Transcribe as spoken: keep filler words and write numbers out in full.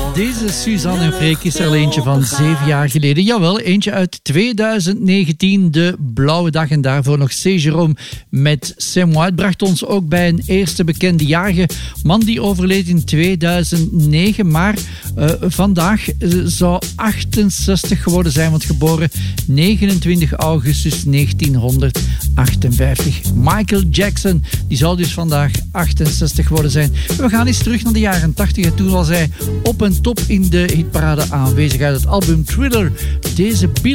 Deze Suzanne en Freek is er al eentje van zeven jaar geleden. Jawel, eentje uit tweeduizend negentien, de Blauwe Dag. En daarvoor nog C. Jerome met C'est moi. Het bracht ons ook bij een eerste bekende jarige man die overleed in tweeduizend negen. Maar uh, vandaag uh, zou achtenzestig geworden zijn, want geboren negenentwintig augustus negentienhonderdachtenvijftig. Michael Jackson, die zou dus vandaag achtenzestig geworden zijn. We gaan eens terug naar de jaren tachtig. En toen was hij op en top in de hitparade aanwezig uit het album Thriller. Deze